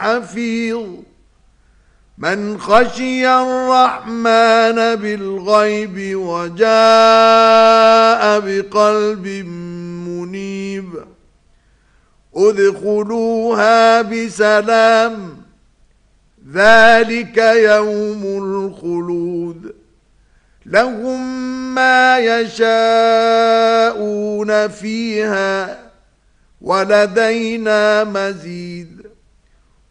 حفيظ من خشي الرحمن بالغيب وجاء بقلب منيب ادخلوها بسلام ذلك يوم الخلود لهم ما يشاءون فيها ولدينا مزيد